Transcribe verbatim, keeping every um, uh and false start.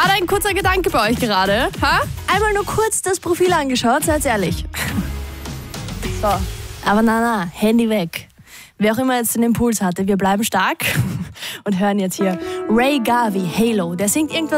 War da ein kurzer Gedanke bei euch gerade? Ha? Einmal nur kurz das Profil angeschaut, seid ehrlich. So. Aber na, na, Handy weg. Wer auch immer jetzt den Impuls hatte, wir bleiben stark und hören jetzt hier Ray Garvey, Halo. Der singt irgendwas